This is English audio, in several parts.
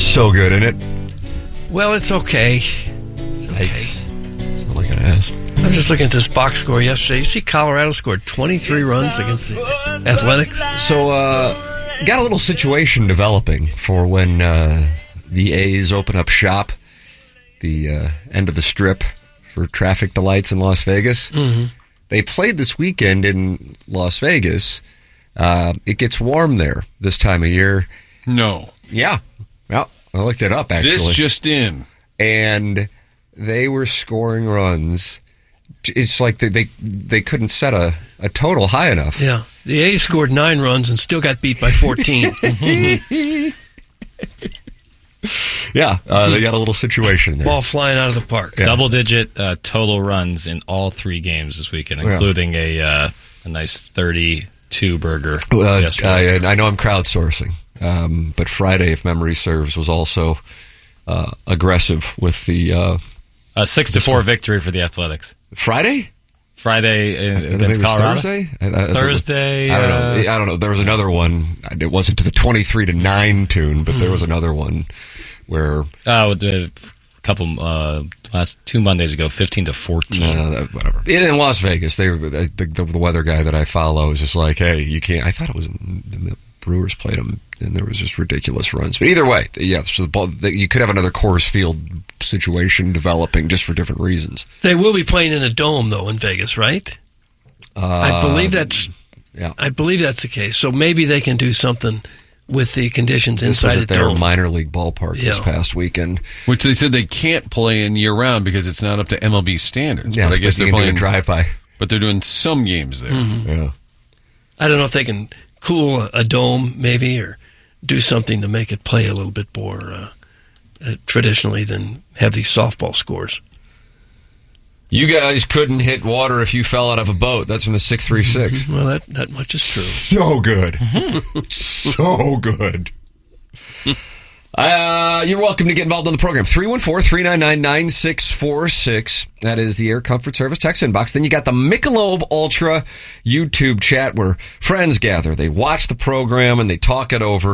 so good, isn't it? Well, it's okay. It's not like an ass. I was just looking at this box score yesterday. You see Colorado scored 23 runs against the Athletics. So, got a little situation developing for when the A's open up shop, the end of the strip for traffic delights in Las Vegas. Mm-hmm. They played this weekend in Las Vegas. It gets warm there this time of year. No. Yeah. Well, I looked it up, actually. This just in. And they were scoring runs. It's like they couldn't set a total high enough. Yeah. The A's scored 9 runs and still got beat by 14. Yeah, they got a little situation there. Ball flying out of the park. Yeah. Double-digit total runs in all 3 games this weekend, including a nice 32 burger yesterday. I know I'm crowdsourcing, but Friday, if memory serves, was also aggressive with the... a 6-4 victory for the Athletics. Friday against Colorado. Thursday. I don't know. There was another one. It wasn't to the 23-9 tune, but there was another one where a couple last 2 Mondays ago, 15-14. Whatever. In Las Vegas, the weather guy that I follow is just like, hey, you can't. I thought it was the Brewers played them, and there was just ridiculous runs. But either way, yeah, so you could have another Coors Field situation developing just for different reasons. They will be playing in a dome, though, in Vegas, right? I believe that's the case. So maybe they can do something with the conditions inside the dome. This was at their minor league ballpark this past weekend. Which they said they can't play in year-round because it's not up to MLB standards. Yeah, but I guess they're playing drive-by. But they're doing some games there. Mm-hmm. Yeah. I don't know if they can cool a dome, maybe, or do something to make it play a little bit more traditionally than have these softball scores. You guys couldn't hit water if you fell out of a boat. That's from the 636. Well, that much is true. So good. So good. You're welcome to get involved in the program. 314-399-9646. That is the Air Comfort Service text inbox. Then you got the Michelob Ultra YouTube chat where friends gather. They watch the program and they talk it over.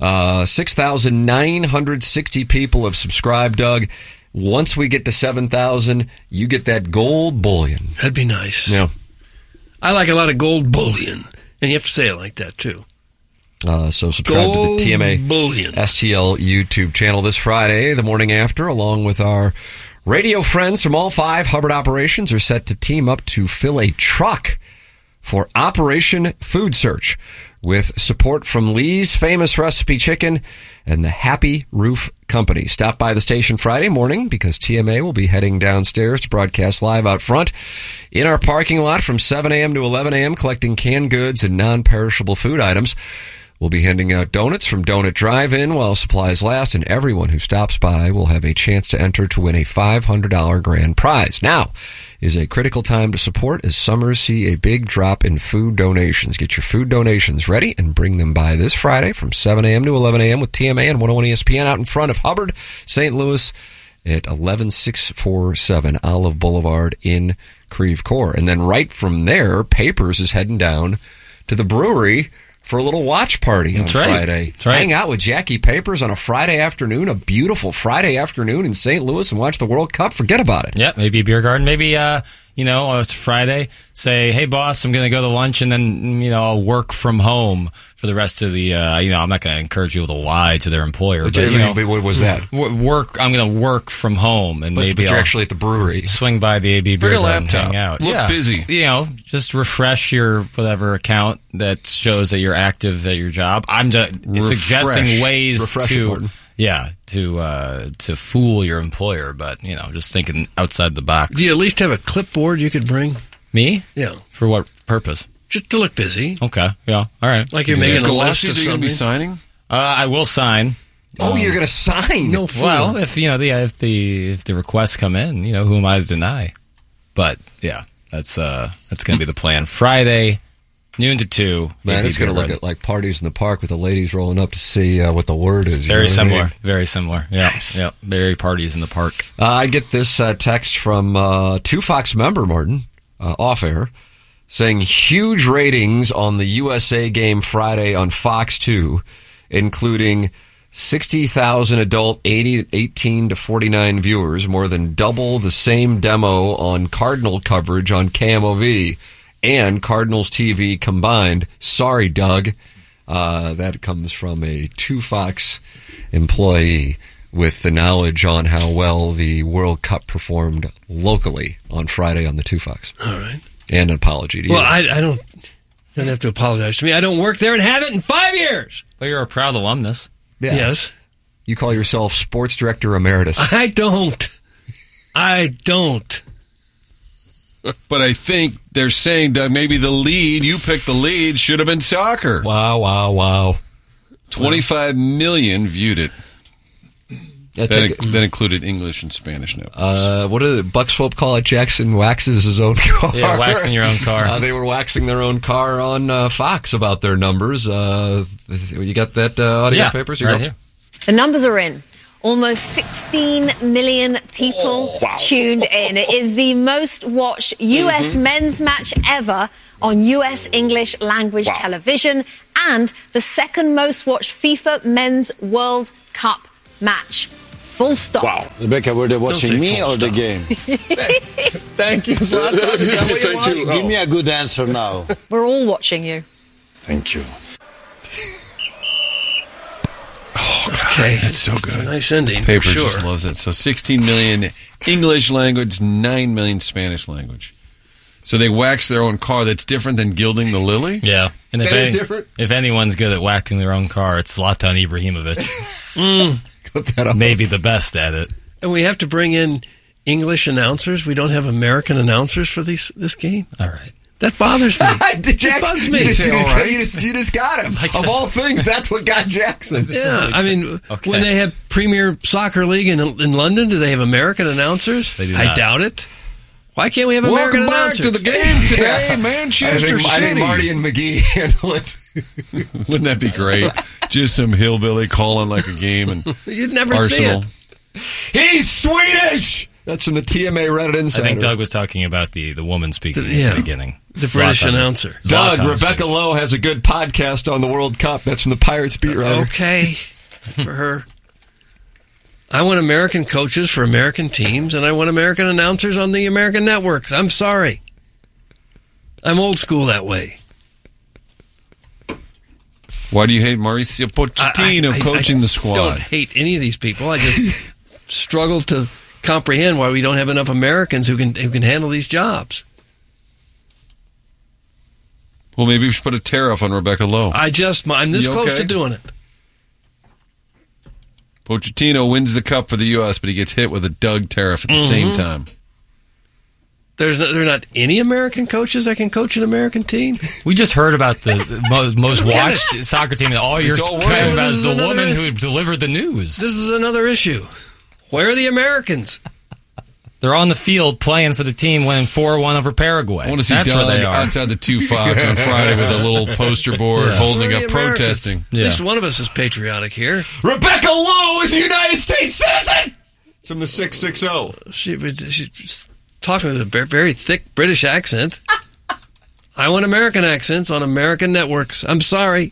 6,960 people have subscribed, Doug. Once we get to 7,000, you get that gold bullion. That'd be nice. Yeah. I like a lot of gold bullion. And you have to say it like that, too. So subscribe to the TMA bullion. STL YouTube channel this Friday, the morning after, along with our radio friends from all 5 Hubbard operations are set to team up to fill a truck for Operation Food Search with support from Lee's Famous Recipe Chicken and the Happy Roof Company. Stop by the station Friday morning because TMA will be heading downstairs to broadcast live out front in our parking lot from 7 a.m. to 11 a.m., collecting canned goods and non-perishable food items. We'll be handing out donuts from Donut Drive-In while supplies last, and everyone who stops by will have a chance to enter to win a $500 grand prize. Now is a critical time to support as summers see a big drop in food donations. Get your food donations ready and bring them by this Friday from 7 a.m. to 11 a.m. with TMA and 101 ESPN out in front of Hubbard, St. Louis at 11647 Olive Boulevard in Creve Coeur. And then right from there, Papers is heading down to the brewery for a little watch party on Friday. That's right. Hang out with Jackie Papers on a Friday afternoon, a beautiful Friday afternoon in St. Louis, and watch the World Cup. Forget about it. Yeah, maybe a beer garden. Maybe, it's Friday. Say, hey, boss, I'm going to go to lunch, and then, I'll work from home for the rest of the, I'm not going to encourage people to lie to their employer. But what was that? I'm going to work from home, and maybe you're I'll actually at the brewery. Swing by the AB beer garden and hang out. Look busy. Just refresh your whatever account that shows that you're active at your job. I'm just suggesting ways to fool your employer, but just thinking outside the box. Do you at least have a clipboard you could bring? Me? Yeah. For what purpose? Just to look busy. Okay. Yeah. All right. Like you're making a list of something. Are you going to be signing? I will sign. Oh, you're going to sign? No fool. Well, if the requests come in, who am I to deny? But yeah, that's going to be the plan. Friday, noon to 2. Man, it's going to look at like parties in the park with the ladies rolling up to see what the word is. Very similar. Very similar. Yeah. Nice. Yeah. Very parties in the park. I get this text from 2 Fox member, Martin, off air, saying huge ratings on the USA game Friday on Fox 2, including 60,000 adult 18 to 49 viewers, more than double the same demo on Cardinal coverage on KMOV and Cardinals TV combined. Sorry, Doug. That comes from a 2 Fox employee with the knowledge on how well the World Cup performed locally on Friday on the 2 Fox. All right. And an apology to you. Well, I don't have to apologize to me. I don't work there and haven't in 5 years. But you're a proud alumnus. Yeah. Yes. You call yourself sports director emeritus. I don't. But I think they're saying that maybe you picked the lead, should have been soccer. Wow. 25 million viewed it. That included English and Spanish now. What did the Buck Swope call it? Jackson waxes his own car. Yeah, waxing your own car. They were waxing their own car on Fox about their numbers. You got that audio papers? Right here. The numbers are in. Almost 16 million people tuned in. It is the most watched U.S. men's match ever on U.S. English language television and the second most watched FIFA Men's World Cup match. Full stop. Wow. Rebecca, were they watching me or the game? Thank you, Zlatan. Thank you. Give me a good answer now. We're all watching you. Thank you. Okay, That's so It's good. a nice ending. Paper for sure. just loves it. So 16 million English language, 9 million Spanish language. So they wax their own car. That's different than gilding the lily? Yeah. And That is different. If anyone's good at waxing their own car, it's Zlatan Ibrahimovic. Clip that up. Maybe the best at it. And we have to bring in English announcers. We don't have American announcers for this game. All right. That bothers me. It bugs me. You just got him. Of all things, that's what got Jackson. Yeah, I mean, Okay. when they have Premier Soccer League in London, do they have American announcers? They do I not. doubt it. Why can't we have American Welcome back announcers? to the game today, Manchester I think City. Marty and McGee handle it. Wouldn't that be great? Just some hillbilly calling like a game and You'd never Arsenal. see it. He's Swedish! That's from the TMA Reddit Insider. I think Doug was talking about the woman speaking at Yeah. the beginning. The British Zlatan. announcer. Doug, Zlatan Rebecca speaking. Lowe has a good podcast on the World Cup. That's from the Pirates beat writer. Okay, for her. I want American coaches for American teams, and I want American announcers on the American networks. I'm sorry. I'm old school that way. Why do you hate Mauricio Pochettino coaching the squad? I don't hate any of these people. I just struggle to comprehend why we don't have enough Americans who can handle these jobs. Well, maybe we should put a tariff on Rebecca Lowe. I'm this You close okay? to doing it. Pochettino wins the cup for the U.S., but he gets hit with a Doug tariff at the same time. There are not any American coaches that can coach an American team. We just heard about the most watched soccer team, and all you're all talking working. about This is is the another woman issue. who delivered the news. This is another issue. Where are the Americans? They're on the field playing for the team winning 4-1 over Paraguay. I want to see That's where Doug they are. outside the 2 Fox on Friday with a little poster board holding Where are up the Americans? protesting. At least one of us is patriotic here. Rebecca Lowe is a United States citizen! It's from the 660. She's talking with a very thick British accent. I want American accents on American networks. I'm sorry.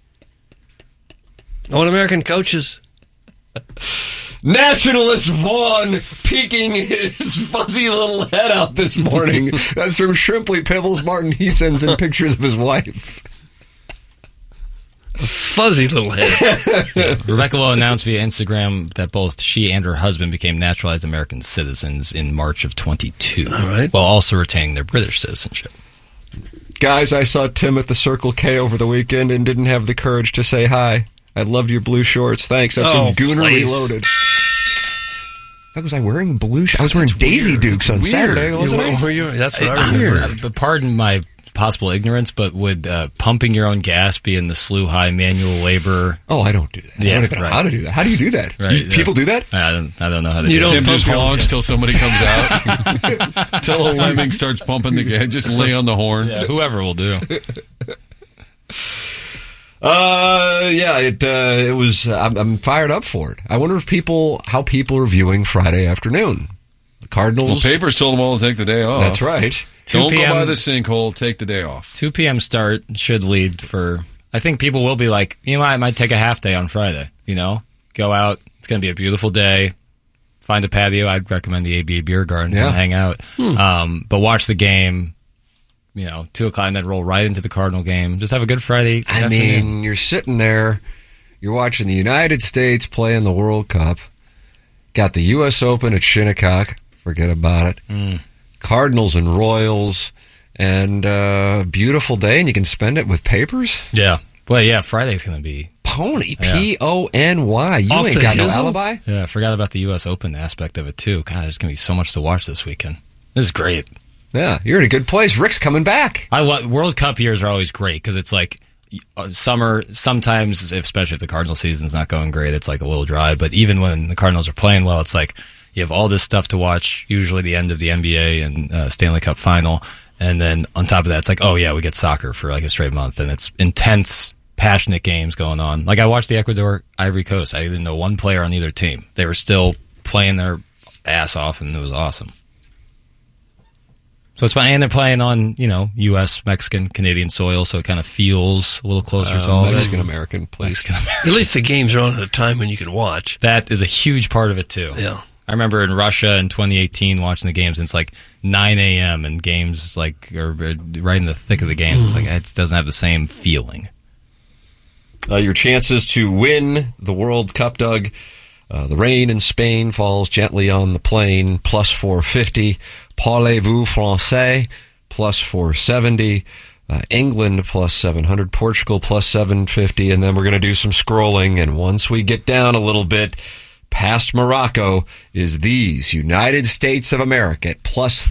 I want American coaches. Nationalist Vaughn peeking his fuzzy little head out this morning. That's from Shrimply Pibbles. Martin, he sends in pictures of his wife. Fuzzy little head. Rebecca Lowe announced via Instagram that both she and her husband became naturalized American citizens in March of 22, All right. while also retaining their British citizenship. Guys, I saw Tim at the Circle K over the weekend and didn't have the courage to say hi. I loved your blue shorts. Thanks. That's Oh, from Gooner please. Reloaded. Fuck, was I wearing blue? I was wearing Daisy Dukes on Saturday. Wasn't I? That's what I remember. But pardon my possible ignorance, but would pumping your own gas be in the SLU high manual labor? Oh, I don't do that. Yeah, I don't even know right. how to do that. How do you do that? Right, People do that? I don't know how to You do don't it. Tim just pump your own honks gas. till somebody comes out. Till a lemming starts pumping the gas. Just lay on the horn. Yeah, whoever will do. It was. I'm fired up for it. I wonder if how people are viewing Friday afternoon. The Cardinals. Well, papers told them all to take the day off. That's right. 2 Don't go p.m. by the sinkhole. Take the day off. 2 p.m. start should lead for. I think people will be like, you know, I might take a half day on Friday. Go out. It's going to be a beautiful day. Find a patio. I'd recommend the ABA Beer Garden and hang out. But watch the game, 2 o'clock, and then roll right into the Cardinal game. Just have a good Friday afternoon. You're sitting there, you're watching the United States play in the World Cup. Got the U.S. Open at Shinnecock. Forget about it. Cardinals and Royals, and beautiful day, and you can spend it with papers? Yeah. Well, yeah, Friday's going to be... Pony, P-O-N-Y. You Off ain't the got no hizzle? alibi? Yeah, I forgot about the U.S. Open aspect of it, too. God, there's going to be so much to watch this weekend. This is great. Yeah, you're in a good place. Rick's coming back. World Cup years are always great because it's like summer, sometimes, especially if the Cardinal season's not going great, it's like a little dry. But even when the Cardinals are playing well, it's like you have all this stuff to watch, usually the end of the NBA and Stanley Cup final. And then on top of that, it's like, oh, yeah, we get soccer for like a straight month. And it's intense, passionate games going on. Like I watched the Ecuador Ivory Coast. I didn't know one player on either team. They were still playing their ass off, and it was awesome. So it's fun, and they're playing on U.S., Mexican, Canadian soil, so it kind of feels a little closer to all Mexican American, please. At least the games are on at a time when you can watch. That is a huge part of it too. Yeah. I remember in Russia in 2018 watching the games, and it's like 9 a.m. and games are right in the thick of the games. It's like it doesn't have the same feeling. Your chances to win the World Cup, Doug. The rain in Spain falls gently on the plain, plus 450. Parlez-vous français, plus 470. England, plus 700. Portugal, plus 750. And then we're going to do some scrolling. And once we get down a little bit past Morocco, is these United States of America at plus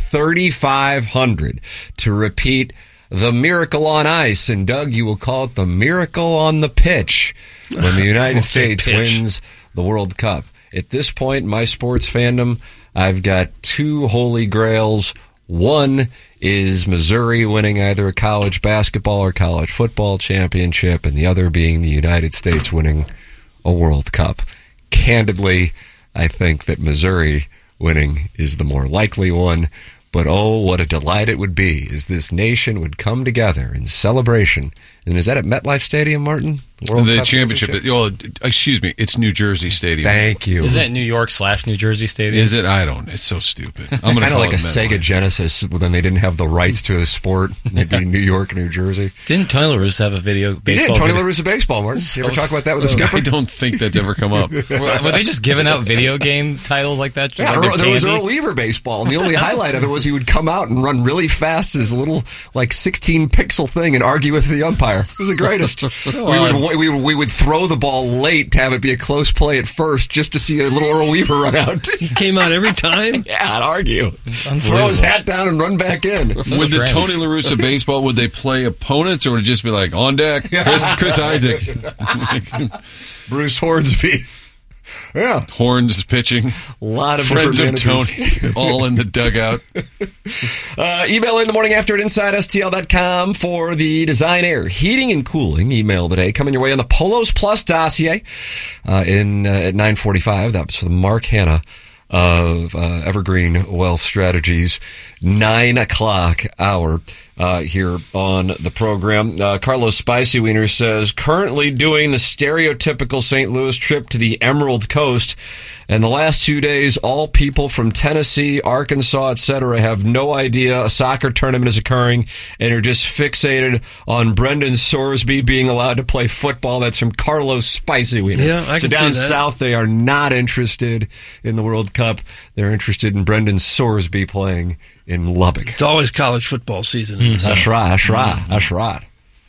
3,500 to repeat the miracle on ice. And Doug, you will call it the miracle on the pitch when the United States wins the World Cup. At this point in my sports fandom, I've got 2 holy grails. One is Missouri winning either a college basketball or college football championship, and the other being the United States winning a World Cup. Candidly, I think that Missouri winning is the more likely one. But oh, what a delight it would be as this nation would come together in celebration. And is that at MetLife Stadium, Martin? The championship. Excuse me, it's New Jersey Stadium. Thank you. Is that New York/New Jersey Stadium? Is it? I don't. It's so stupid. It's kind of like a Sega Genesis when they didn't have the rights to the sport. They'd be New York, New Jersey. Didn't Tony La Russa have a baseball? He did. Tony La Russa baseball, Martin. You ever talk about that with the skipper? I don't think that's ever come up. Were they just giving out video game titles like that? Yeah, like there was Earl Weaver baseball, and the only highlight of it was he would come out and run really fast as a little 16-pixel thing and argue with the umpire. It was the greatest. we would throw the ball late to have it be a close play at first, just to see a little Earl Weaver run out. He came out every time? Yeah, I'd argue. Throw his hat down and run back in. With the Tony La Russa baseball, would they play opponents, or would it just be like, on deck, Chris Isaac? Bruce Hornsby. Yeah. Horns pitching. A lot of friends of managers. Tony, all in the dugout. Email in the morning after at InsideSTL.com for the Design Air Heating and Cooling email today. Coming your way on the Polos Plus dossier at 9:45. That was for the Mark Hanna of Evergreen Wealth Strategies. 9 o'clock hour here on the program. Carlos Spicy Wiener says, currently doing the stereotypical St. Louis trip to the Emerald Coast. And the last 2 days, all people from Tennessee, Arkansas, etc. have no idea a soccer tournament is occurring and are just fixated on Brendan Sorsby being allowed to play football. That's from Carlos Spicy Wiener. Yeah, I can so down see that. south, they are not interested in the World Cup. They're interested in Brendan Sorsby playing in Lubbock. It's always college football season. That's right.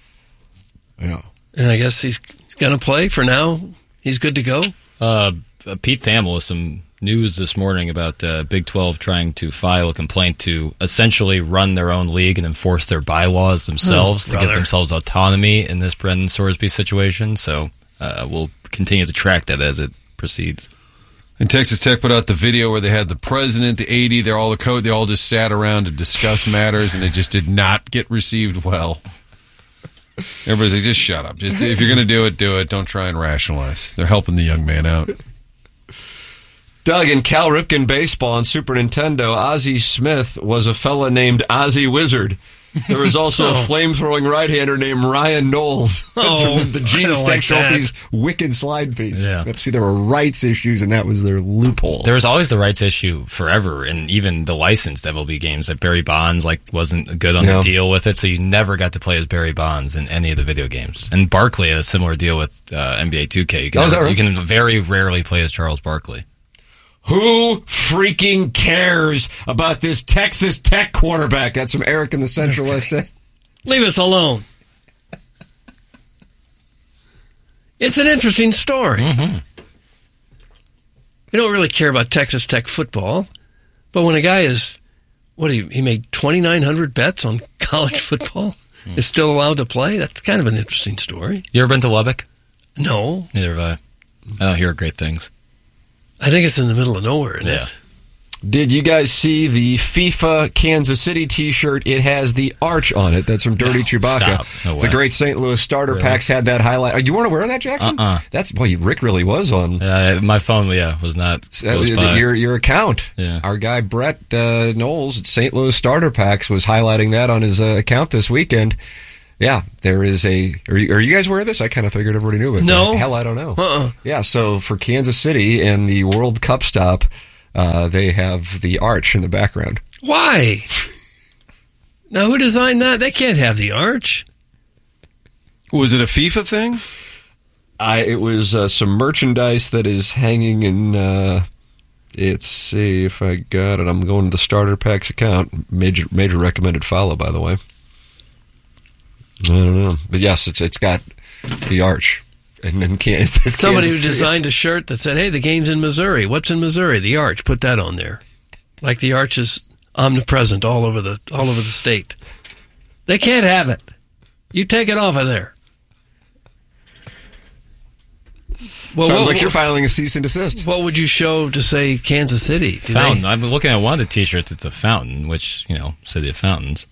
Yeah. And I guess he's going to play for now. He's good to go. Pete Thamel with some news this morning about Big 12 trying to file a complaint to essentially run their own league and enforce their bylaws themselves to give themselves autonomy in this Brendan Sorsby situation. So we'll continue to track that as it proceeds. And Texas Tech put out the video where they had the president, the AD, they're all the coach. They all just sat around to discuss matters, and they just did not get received well. Everybody's like, just shut up. Just, if you're going to do it, do it. Don't try and rationalize. They're helping the young man out. Doug, in Cal Ripken baseball on Super Nintendo, Ozzie Smith was a fella named Ozzie Wizard. There was also a flame-throwing right-hander named Ryan Knowles. That's from the Gene Steck Trophy's Wicked slide piece. Yeah. See, there were rights issues, and that was their loophole. There was always the rights issue forever, and even the licensed MLB games. Like Barry Bonds, wasn't good on the deal with it, so you never got to play as Barry Bonds in any of the video games. And Barkley had a similar deal with NBA 2K. You can very rarely play as Charles Barkley. Who freaking cares about this Texas Tech quarterback? That's from Eric in the Central West End. Leave us alone. It's an interesting story. Mm-hmm. We don't really care about Texas Tech football, but when a guy is, he made 2,900 bets on college football, is still allowed to play, that's kind of an interesting story. You ever been to Lubbock? No. Neither have I. I don't hear great things. I think it's in the middle of nowhere, isn't it? Did you guys see the FIFA Kansas City t-shirt? It has the arch on it. That's from Dirty Chewbacca. Stop. No way. The great St. Louis starter packs had that highlight. You weren't aware of that, Jackson? Rick really was on. My phone, was not. Your account. Yeah. Our guy Brett Knowles at St. Louis starter packs was highlighting that on his account this weekend. Yeah, there is a... Are you guys aware of this? I kind of figured everybody knew, but no. Hell, I don't know. Yeah, so for Kansas City and the World Cup stop, they have the arch in the background. Why? Now, who designed that? They can't have the arch. Was it a FIFA thing? It was some merchandise that is hanging in... let's see if I got it. I'm going to the starter packs account. Major recommended follow, by the way. I don't know, but yes, it's got the arch, and then somebody who designed a shirt that said, "Hey, the game's in Missouri. What's in Missouri? The arch. Put that on there." Like the arch is omnipresent all over the state. They can't have it. You take it off of there. Well, sounds like you're filing a cease and desist. What would you show to say Kansas City? Fountain. I'm looking at one of the T-shirts. It's a fountain, which City of Fountains.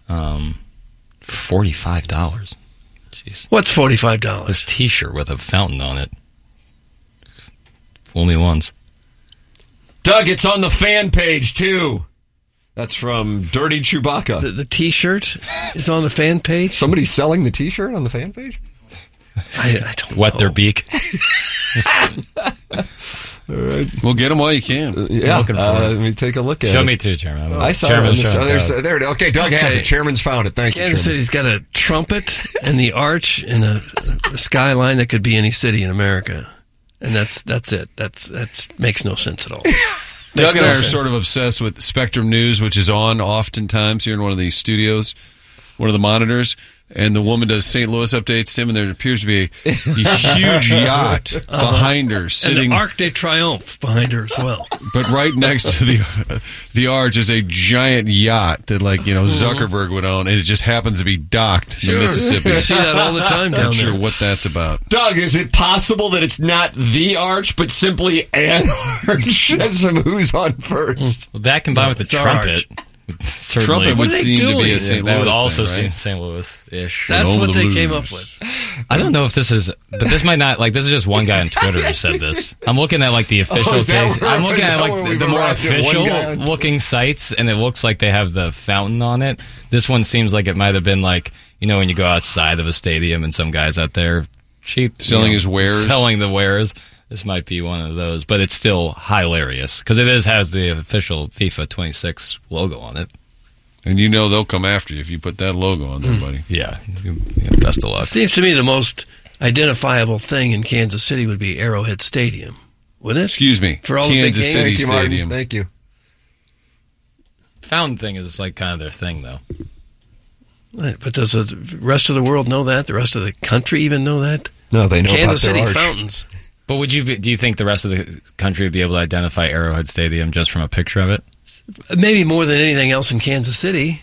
$45. Jeez. What's $45? This T-shirt with a fountain on it. Fool me once. Doug, it's on the fan page too. That's from Dirty Chewbacca. The T-shirt is on the fan page. Somebody's selling the T-shirt on the fan page. I don't wet know. their beak. All right. Well, get them while you can. Yeah, looking for it. let me take a look at it. Show me too, Chairman. I saw Chairman's it. There it is. Okay, Doug has it. Chairman's found it. Thank you, Kansas Chairman. City's got a trumpet and the arch and a skyline that could be any city in America, and that's it. That makes no sense at all. Doug and I are sort of obsessed with Spectrum News, which is on oftentimes here in one of these studios, one of the monitors. And the woman does St. Louis updates, Tim, and there appears to be a huge yacht behind her sitting. And the Arc de Triomphe behind her as well. But right next to the arch is a giant yacht that, Zuckerberg would own, and it just happens to be docked in Mississippi. You see that all the time down Not there. sure what that's about. Doug, is it possible that it's not the arch, but simply an arch? That's from Who's on First. Well, that combined with the it's our trumpet. Certainly. Trumpet would are they seem to be doing? a St. Louis That would also thing, seem right? St. Louis-ish. That's Home what of the they came Blues. up with. I don't know if this is, but this might not, this is just one guy on Twitter who said this. I'm looking at, the official is that case. where- I'm looking is at, that where we've the more arrived at one guy? official looking sites, and it looks like they have the fountain on it. This one seems like it might have been when you go outside of a stadium and some guy's out there cheap. Selling his wares. Selling the wares. This might be one of those, but it's still hilarious because it has the official FIFA 26 logo on it. And they'll come after you if you put that logo on there, buddy. Yeah, best of luck. It seems to me the most identifiable thing in Kansas City would be Arrowhead Stadium, wouldn't it? Excuse me. For all the big Kansas games. City Thank you, Martin. Stadium. Thank you. Fountain thing is kind of their thing, though. Right, but does the rest of the world know that? The rest of the country even know that? No, they know Kansas about City their arch. fountains. But do you think the rest of the country would be able to identify Arrowhead Stadium just from a picture of it? Maybe more than anything else in Kansas City.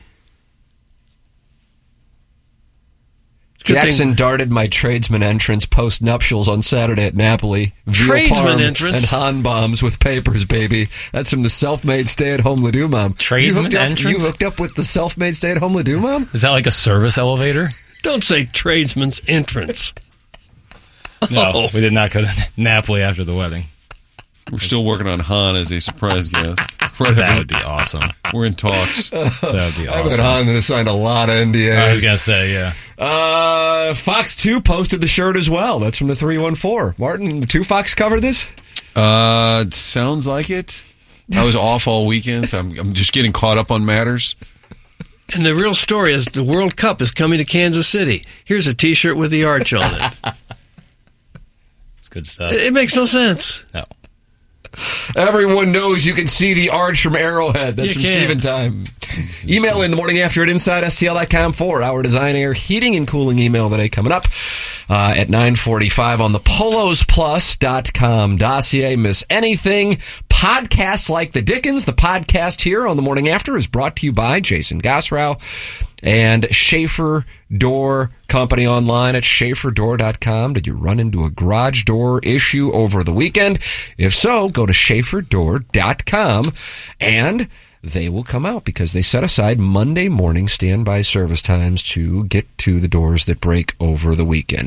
Good Jackson thing- darted my tradesman entrance post-nuptials on Saturday at Napoli. Veal Tradesman parm entrance? And Han bombs with papers, baby. That's from the self-made stay-at-home Ledoux mom. Tradesman You entrance? hooked up with the self-made stay-at-home Ledoux mom? Is that like a service elevator? Don't say tradesman's entrance. No, we did not go to Napoli after the wedding. We're still working on Han as a surprise guest. That would be awesome. We're in talks. That would be awesome. Honda signed a lot of NDAs. I was going to say, yeah. Fox 2 posted the shirt as well. That's from the 314. Martin, the 2 Fox cover this? It sounds like it. I was off all weekend, so I'm just getting caught up on matters. And the real story is the World Cup is coming to Kansas City. Here's a T-shirt with the arch on it. It's good stuff. It makes no sense. No. Everyone knows you can see the arch from Arrowhead. That's You from can. Steven Time. Email in the morning after at InsideSTL.com for our Design Air Heating and Cooling email today coming up at 9:45 on the PolosPlus.com dossier. Miss anything? Podcasts like the Dickens. The podcast here on the morning after is brought to you by Jason Gosrow and Schaefer Door Company online at SchaeferDoor.com. Did you run into a garage door issue over the weekend? If so, go to SchaeferDoor.com and they will come out because they set aside Monday morning standby service times to get to the doors that break over the weekend.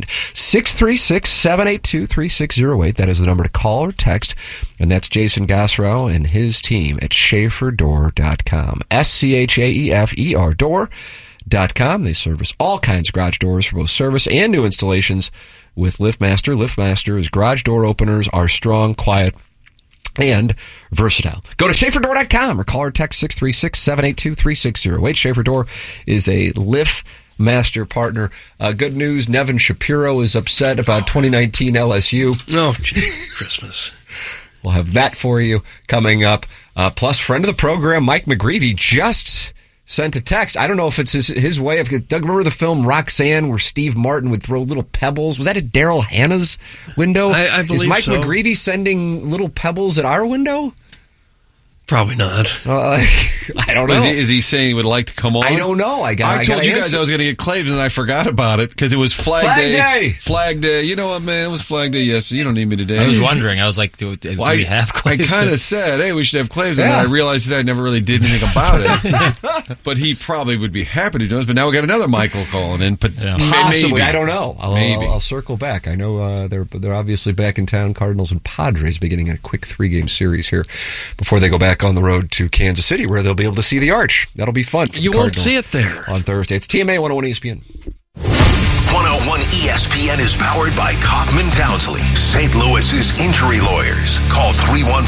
636-782-3608. That is the number to call or text. And that's Jason Gosrow and his team at SchaeferDoor.com. SCHAEFER door.com. They service all kinds of garage doors for both service and new installations with LiftMaster. LiftMaster's garage door openers are strong, quiet, and versatile. Go to SchaeferDoor.com or call or text 636-782-3608. Schaefer Door is a LiftMaster partner. Good news, Nevin Shapiro is upset about 2019 LSU. Oh, gee, Christmas. We'll have that for you coming up. Plus, friend of the program, Mike McGreevy, just sent a text. I don't know if it's his way of... Doug, remember the film Roxanne where Steve Martin would throw little pebbles? Was that at Daryl Hannah's window? I believe Is Mike so. McGreevy sending little pebbles at our window? Probably not. I don't know. Is he saying he would like to come on? I don't know. I told you guys I was going to get claims, and I forgot about it because it was Flag Day. Flag Day. You know what, man? It was Flag Day yesterday. You don't need me today. I was wondering. I was like, do we have claims? I kind of said, hey, we should have claims, and then I realized that I never really did anything about it. But he probably would be happy to do it. But now we got another Michael calling in. Possibly. Maybe. I don't know. I'll circle back. I know they're obviously back in town. Cardinals and Padres beginning a quick 3-game series here before they go back on the road to Kansas City, where they'll be able to see the arch. That'll be fun. You won't see it there on Thursday. It's TMA 101 ESPN. 101 ESPN is powered by Kaufman Townsley, St. Louis's injury lawyers. Call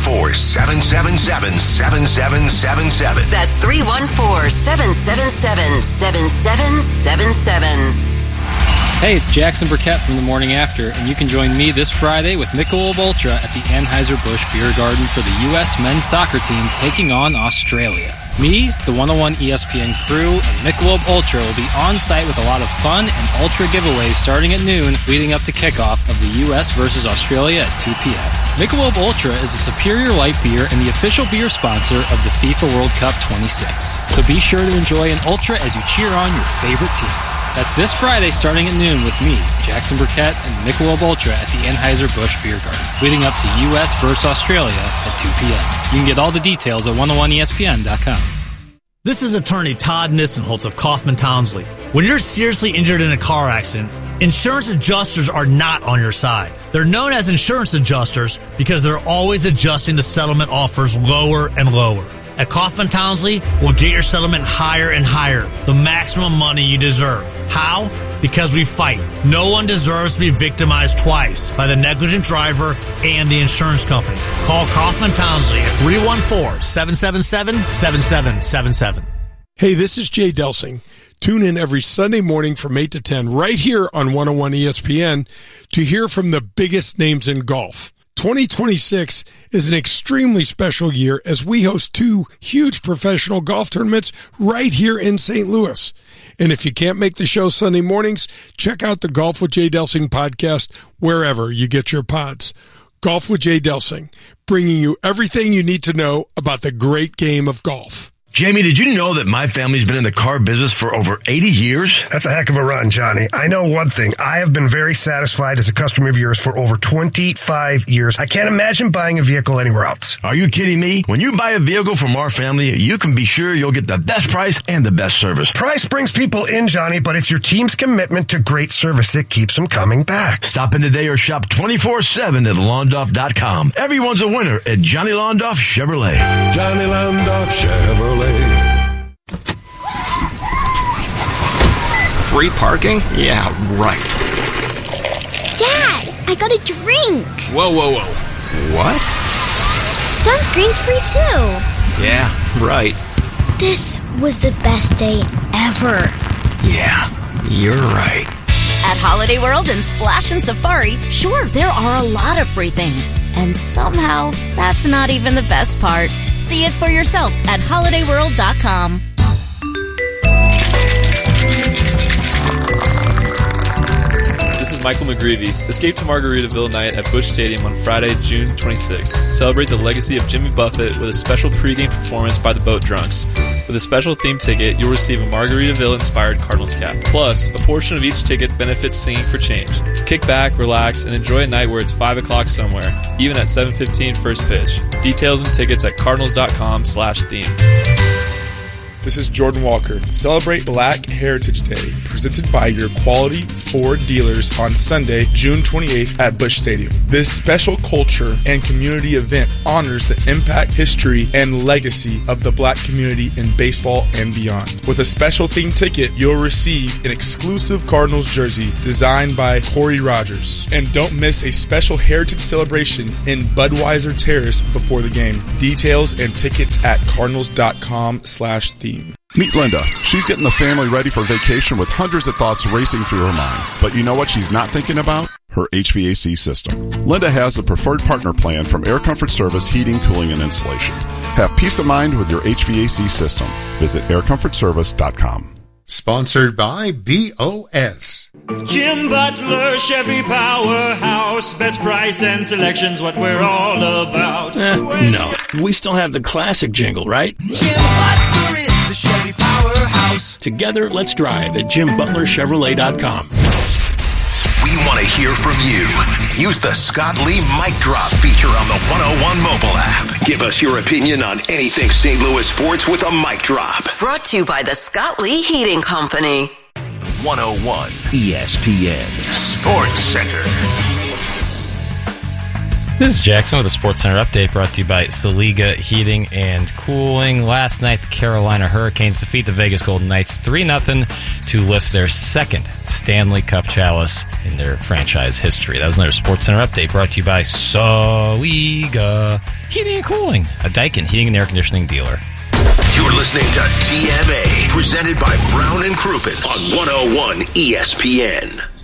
314-777-7777. That's 314-777-7777. Hey, it's Jackson Burkett from The Morning After, and you can join me this Friday with Michelob Ultra at the Anheuser-Busch Beer Garden for the U.S. men's soccer team taking on Australia. Me, the 101 ESPN crew, and Michelob Ultra will be on site with a lot of fun and Ultra giveaways starting at noon, leading up to kickoff of the U.S. versus Australia at 2 p.m. Michelob Ultra is a superior light beer and the official beer sponsor of the FIFA World Cup 26. So be sure to enjoy an Ultra as you cheer on your favorite team. That's this Friday starting at noon with me, Jackson Burkett, and Michelob Ultra at the Anheuser-Busch Beer Garden, leading up to U.S. versus Australia at 2 p.m. You can get all the details at 101ESPN.com. This is attorney Todd Nissenholtz of Kaufman Townsley. When you're seriously injured in a car accident, insurance adjusters are not on your side. They're known as insurance adjusters because they're always adjusting the settlement offers lower and lower. At Kaufman Townsley, we'll get your settlement higher and higher, the maximum money you deserve. How? Because we fight. No one deserves to be victimized twice by the negligent driver and the insurance company. Call Kaufman Townsley at 314-777-7777. Hey, this is Jay Delsing. Tune in every Sunday morning from 8 to 10 right here on 101 ESPN to hear from the biggest names in golf. 2026 is an extremely special year as we host 2 huge professional golf tournaments right here in St. Louis. And if you can't make the show Sunday mornings, check out the Golf with Jay Delsing podcast wherever you get your pods. Golf with Jay Delsing, bringing you everything you need to know about the great game of golf. Jamie, did you know that my family's been in the car business for over 80 years? That's a heck of a run, Johnny. I know one thing. I have been very satisfied as a customer of yours for over 25 years. I can't imagine buying a vehicle anywhere else. Are you kidding me? When you buy a vehicle from our family, you can be sure you'll get the best price and the best service. Price brings people in, Johnny, but it's your team's commitment to great service that keeps them coming back. Stop in today or shop 24/7 at Londoff.com. Everyone's a winner at Johnny Londoff Chevrolet. Johnny Londoff Chevrolet. Free parking? Yeah, right. Dad, I got a drink. Whoa. What? Sunscreen's free too. Yeah, right. This was the best day ever. Yeah, you're right. At Holiday World and Splash and Safari, sure, there are a lot of free things. And somehow, that's not even the best part. See it for yourself at holidayworld.com. This is Michael McGreevy. Escape to Margaritaville night at Busch Stadium on Friday, June 26th. Celebrate the legacy of Jimmy Buffett with a special pregame performance by the Boat Drunks. With a special theme ticket, you'll receive a Margaritaville-inspired Cardinals cap. Plus, a portion of each ticket benefits Singing for Change. Kick back, relax, and enjoy a night where it's 5 o'clock somewhere, even at 7:15 first pitch. Details and tickets at cardinals.com/theme. This is Jordan Walker. Celebrate Black Heritage Day, presented by your quality Ford dealers on Sunday, June 28th at Busch Stadium. This special culture and community event honors the impact, history, and legacy of the black community in baseball and beyond. With a special themed ticket, you'll receive an exclusive Cardinals jersey designed by Corey Rogers. And don't miss a special heritage celebration in Budweiser Terrace before the game. Details and tickets at cardinals.com/theme. Meet Linda. She's getting the family ready for vacation with hundreds of thoughts racing through her mind. But you know what she's not thinking about? Her HVAC system. Linda has a preferred partner plan from Air Comfort Service Heating, Cooling, and Installation. Have peace of mind with your HVAC system. Visit aircomfortservice.com. Sponsored by BOS. Jim Butler, Chevy Powerhouse, best price and selection's what we're all about. No, we still have the classic jingle, right? Jim Butler is the Chevy Powerhouse. Together, let's drive at JimButlerChevrolet.com. We want to hear from you. Use the Scott Lee Mic Drop feature on the 101 mobile app. Give us your opinion on anything St. Louis sports with a mic drop. Brought to you by the Scott Lee Heating Company. 101 ESPN Sports Center. This is Jackson with a Sports Center update brought to you by Saliga Heating and Cooling. Last night, the Carolina Hurricanes defeat the Vegas Golden Knights 3-0 to lift their second Stanley Cup chalice in their franchise history. That was another Sports Center update brought to you by Saliga Heating and Cooling, a Daikin heating and air conditioning dealer. You're listening to TMA, presented by Brown and Crouppen on 101 ESPN.